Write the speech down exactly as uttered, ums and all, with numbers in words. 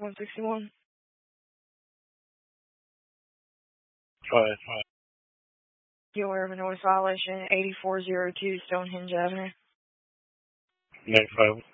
one sixty-one. Go ahead. Go ahead. You aware of a noise violation, eighty-four oh two Stonehenge Avenue? Negative.